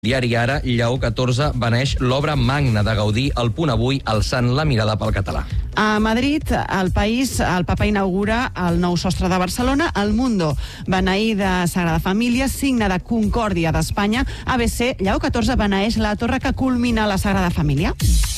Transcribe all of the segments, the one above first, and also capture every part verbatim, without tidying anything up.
Diari Ara, Lleó catorze beneix l'obra magna de Gaudí, El Punt Avui, alçant la mirada pel català. A Madrid, al País, el papa inaugura el nou sostre de Barcelona. El Mundo, beneir de Sagrada Família, signe de concòrdia d'Espanya. A B C, Lleó catorze beneeix la torre que culmina la Sagrada Família.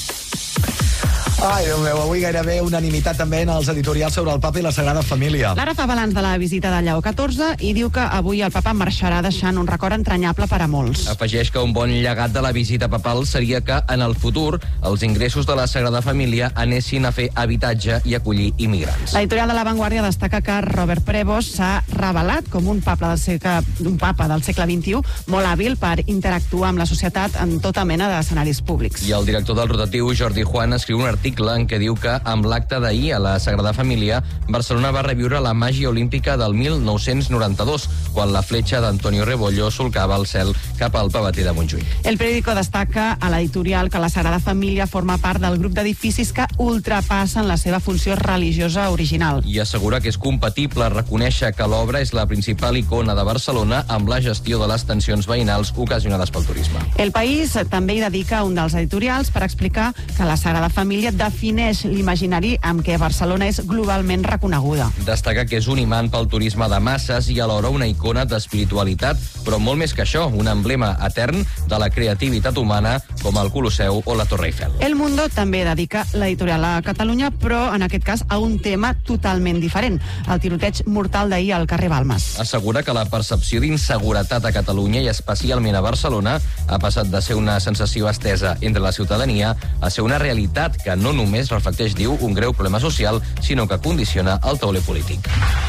Ai, Déu meu, avui gairebé unanimitat també en els editorials sobre el papa i la Sagrada Família. Lara fa balanç de la visita de Lleó catorze i diu que avui el papa marxarà deixant un record entranyable per a molts. Afegeix que un bon llegat de la visita papal seria que, en el futur, els ingressos de la Sagrada Família anessin a fer habitatge i acollir immigrants. L'editorial de La Vanguardia destaca que Robert Prevost s'ha revelat com un papa del segle, un papa del segle vint-i-u molt hàbil per interactuar amb la societat en tota mena d'escenaris públics. I el director del rotatiu, Jordi Juan, escriu un article en què diu que, amb l'acte d'ahir a la Sagrada Família, Barcelona va reviure la màgia olímpica del mil nou-cents noranta-dos, quan la fletxa d'Antonio Rebollo solcava el cel cap al Pavater de Montjuïc. El periòdico destaca a l'editorial que la Sagrada Família forma part del grup d'edificis que ultrapassen la seva funció religiosa original. I assegura que és compatible reconèixer que l'obra és la principal icona de Barcelona amb la gestió de les tensions veïnals ocasionades pel turisme. El País també hi dedica un dels editorials per explicar que la Sagrada Família defineix l'imaginari amb què Barcelona és globalment reconeguda. Destaca que és un imant pel turisme de masses i alhora una icona d'espiritualitat, però molt més que això, un emblema etern de la creativitat humana com el Colosseu o la Torre Eiffel. El Mundo també dedica l'editorial a Catalunya, però en aquest cas a un tema totalment diferent, el tiroteig mortal d'ahir al carrer Balmes. Assegura que la percepció d'inseguretat a Catalunya i especialment a Barcelona ha passat de ser una sensació estesa entre la ciutadania a ser una realitat que no només reflecteix, diu, un greu problema social, sinó que condiciona el tauler polític.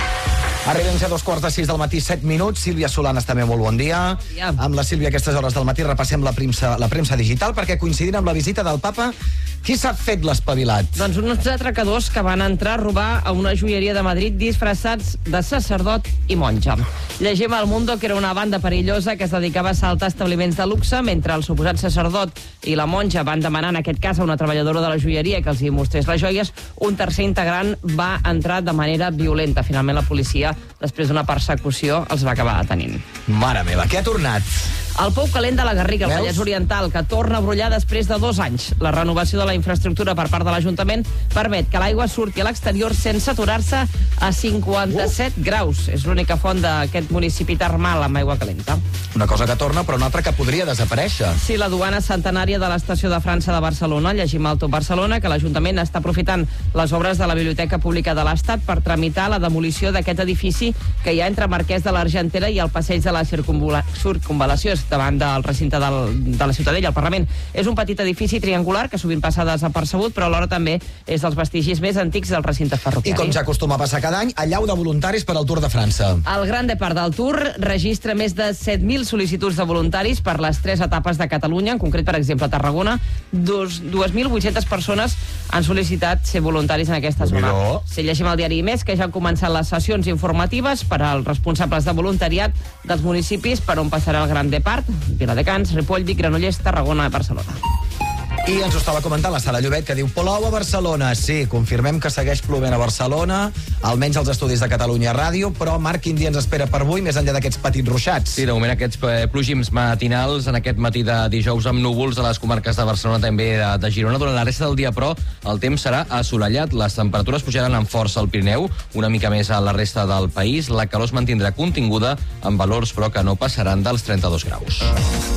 Arribem ja a dos quarts de sis del matí, set minuts. Sílvia Solanes, també molt bon dia. dia. Amb la Sílvia, a aquestes hores del matí, repassem la premsa, la premsa digital, perquè coincidint amb la visita del papa, qui s'ha fet l'espavilat? Doncs uns atracadors que van entrar a robar a una joieria de Madrid disfressats de sacerdot i monja. Llegim al Mundo que era una banda perillosa que es dedicava a assaltar establiments de luxe, mentre el suposat sacerdot i la monja van demanar, en aquest cas, a una treballadora de la joieria que els hi mostrés les joies. Un tercer integrant va entrar de manera violenta. Finalment, la policia, després d'una persecució, els va acabar detenint. Mare meva, què ha tornat? El pou calent de la Garriga, el Veus? Vallès Oriental, que torna a brollar després de dos anys. La renovació de la infraestructura per part de l'Ajuntament permet que l'aigua surti a l'exterior sense aturar-se a cinquanta-set graus. És l'única font d'aquest municipi termal amb aigua calenta. Una cosa que torna, però una altra que podria desaparèixer. Sí, la duana centenària de l'estació de França de Barcelona, llegim al Top Barcelona, que l'Ajuntament està aprofitant les obres de la Biblioteca Pública de l'Estat per tramitar la demolició d'aquest edifici que hi ha entre Marquès de l'Argentera i el passeig de la Circunvalació, davant del recinte del, de la Ciutadella, el Parlament. És un petit edifici triangular que sovint passa desapercebut, però alhora també és dels vestigis més antics del recinte ferroviari. I com ja acostuma a passar cada any, allau de voluntaris per al Tour de França. El Gran Depart del Tour registra més de set mil sol·licituds de voluntaris per les tres etapes de Catalunya, en concret, per exemple, a Tarragona. dues mil vuit-centes persones han sol·licitat ser voluntaris en aquesta zona. Miró. Si llegim el diari Més, que ja han començat les sessions informatives per als responsables de voluntariat dels municipis per on passarà el Gran Depart: Viladecans, Ripoll, Vic, Granollers, Tarragona i Barcelona. I ens ho estava comentant la Sara Llobet, que diu plou a Barcelona. Sí, confirmem que segueix plovent a Barcelona, almenys als estudis de Catalunya Ràdio, però Marc, quin dia ens espera per avui, més enllà d'aquests petits ruixats? Sí, de moment aquests eh, plogims matinals en aquest matí de dijous amb núvols a les comarques de Barcelona, també de, de Girona. Durant la resta del dia, però, el temps serà assolellat. Les temperatures pujaran amb força al Pirineu, una mica més a la resta del país. La calor es mantindrà continguda, amb valors, però, que no passaran dels trenta-dos graus.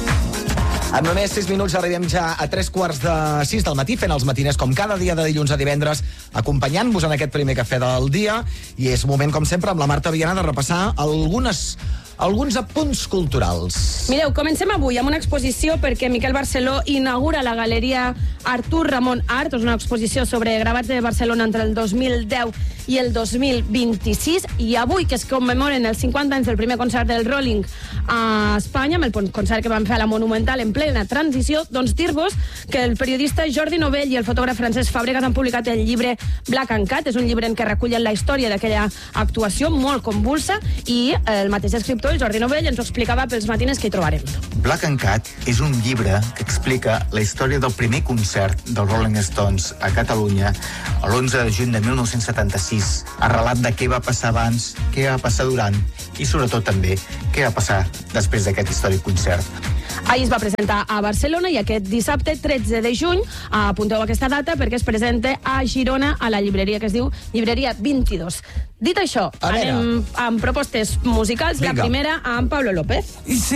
En només sis minuts arribem ja a tres quarts de sis del matí, fent els matiners com cada dia de dilluns a divendres, acompanyant-vos en aquest primer cafè del dia. I és moment, com sempre, amb la Marta Viana, de repassar algunes... alguns apunts culturals. Mireu, comencem avui amb una exposició perquè Miquel Barceló inaugura la galeria Artur Ramon Art. És una exposició sobre gravats de Barcelona entre el dos mil deu i el dos mil vint-i-sis, i avui, que es commemoren els cinquanta anys del primer concert del Rolling a Espanya, amb el concert que van fer a la Monumental en plena transició, doncs dir-vos que el periodista Jordi Novell i el fotògraf Francesc Fàbregas han publicat el llibre Black and Cat. És un llibre en què recullen la història d'aquella actuació molt convulsa, i el mateix escriptor, el Jordi Novell, ens ho explicava pels matines que hi trobarem. Black and Cat és un llibre que explica la història del primer concert dels Rolling Stones a Catalunya l'onze de juny de mil nou-cents setanta-sis, a relat de què va passar abans, què va passar durant i, sobretot, també, què va passar després d'aquest històric concert. Ahir es va presentar a Barcelona i aquest dissabte, tretze de juny, apunteu aquesta data perquè es presenta a Girona a la llibreria que es diu Llibreria vint-i-dos. Dit això, A veure. anem amb propostes musicals. Vinga. La primera amb Pablo López. Y si